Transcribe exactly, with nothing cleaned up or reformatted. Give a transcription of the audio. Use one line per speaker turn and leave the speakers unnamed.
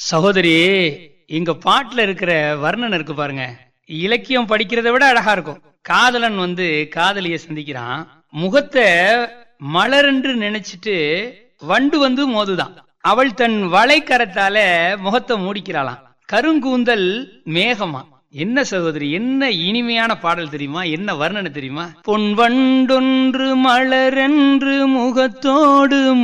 சகோதரி, இங்க பாட்டுல இருக்கிற வர்ணனை இருக்கு பாருங்க, இலக்கியம் படிக்கிறதை விட அழகா இருக்கும். காதலன் வந்து காதலிய சந்திக்கிறான், முகத்தை மலரென்று நினைச்சிட்டு வண்டு வந்து மோதுதான். அவள் தன் வளைக்கரத்தால முகத்தை மூடிக்கிறாளாம். கருங்கூந்தல் மேகமா. என்ன சகோதரி, என்ன இனிமையான பாடல் தெரியுமா, என்ன வர்ணனை தெரியுமா? பொன் வண்டொன்று மலரென்று முகத்தோடு